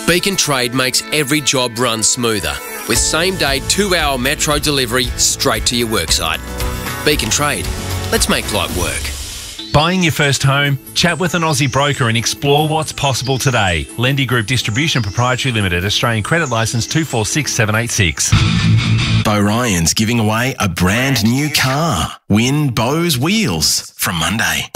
Beacon Trade makes every job run smoother with same-day 2-hour metro delivery straight to your worksite. Beacon Trade. Let's make life work. Buying your first home? Chat with an Aussie broker and explore what's possible today. Lendy Group Distribution Proprietary Limited, Australian Credit Licence 246786. Bo Ryan's giving away a brand new car. Win Bo's Wheels from Monday.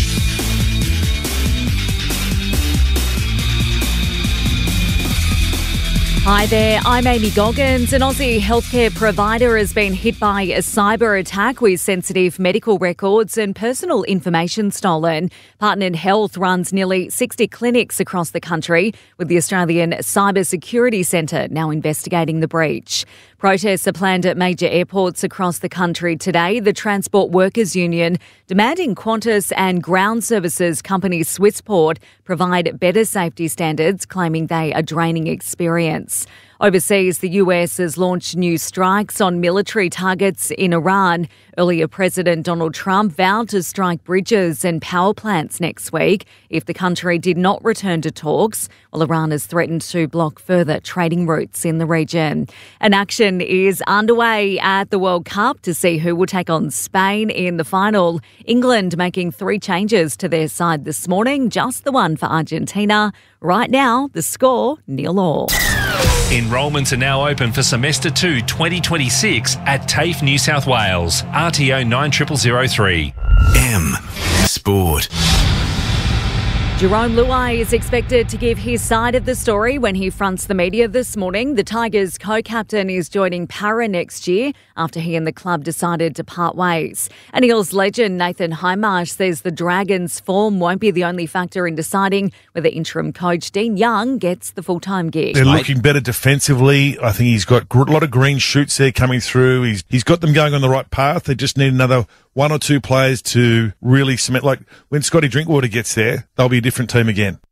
Hi there, I'm Amy Goggins. An Aussie healthcare provider has been hit by a cyber attack with sensitive medical records and personal information stolen. Partnered Health runs nearly 60 clinics across the country, with the Australian Cyber Security Centre now investigating the breach. Protests are planned at major airports across the country today. The Transport Workers Union demanding Qantas and ground services company Swissport provide better safety standards, claiming they are draining experience. Overseas, the US has launched new strikes on military targets in Iran. Earlier, President Donald Trump vowed to strike bridges and power plants next week if the country did not return to talks, while Iran has threatened to block further trading routes in the region. And action is underway at the World Cup to see who will take on Spain in the final. England making 3 changes to their side this morning, just the one for Argentina. Right now, the score 0-0. Enrolments are now open for Semester 2 2026 at TAFE New South Wales. RTO 90003. M Sport. Jerome Luai is expected to give his side of the story when he fronts the media this morning. The Tigers co-captain is joining Para next year after he and the club decided to part ways. And Eels legend Nathan Hindmarsh says the Dragons' form won't be the only factor in deciding whether interim coach Dean Young gets the full-time gig. They're looking better defensively. I think he's got a lot of green shoots there coming through. He's got them going on the right path. They just need another 1 or 2 players to really cement. Like when Scotty Drinkwater gets there, they'll be a different team again.